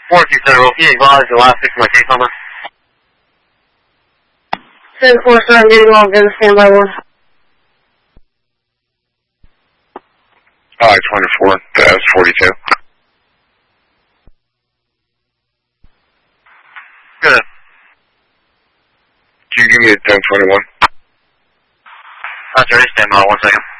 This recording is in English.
427, can you advise the last 6 of my case number? 1047, getting on again, standby 1. I-24, that's 42. Good. Can you give me a 1021? That's ready, standby 1 second.